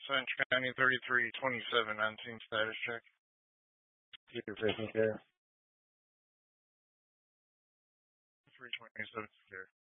Orange County 332719 status check. Secret patient care. 327 care.